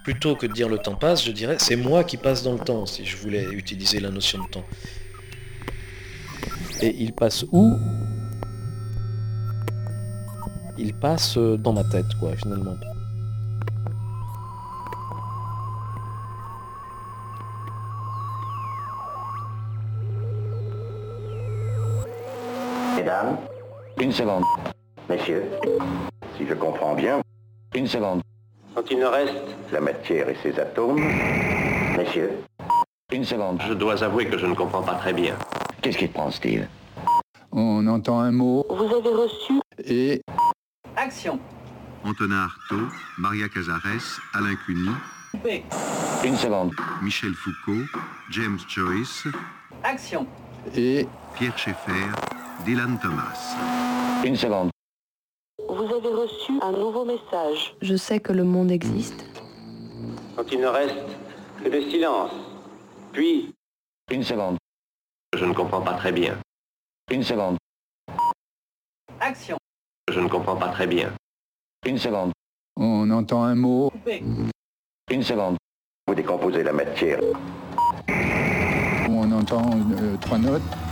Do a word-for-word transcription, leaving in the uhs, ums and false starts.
Plutôt que de dire le temps passe, je dirais c'est moi qui passe dans le temps, si je voulais utiliser la notion de temps. Et il passe où? Il passe dans ma tête, quoi, finalement. Mesdames, Une seconde. messieurs, si je comprends bien, Une seconde. quand il ne reste la matière et ses atomes, messieurs, Une seconde. je dois avouer que je ne comprends pas très bien. Qu'est-ce qui te prend, Steve? On entend un mot Vous avez reçu et Action. Antonin Artaud, Maria Cazares, Alain Cuny, Une seconde. Michel Foucault, James Joyce, Action. et Pierre Schaeffer, Dylan Thomas. Une seconde. Vous avez reçu un nouveau message. Je sais que le monde existe. Quand il ne reste que le silence, puis Une seconde. je ne comprends pas très bien. Une seconde. Action. Je ne comprends pas très bien. Une seconde. on entend un mot Une seconde. Vous décomposez la matière. on entend euh, trois notes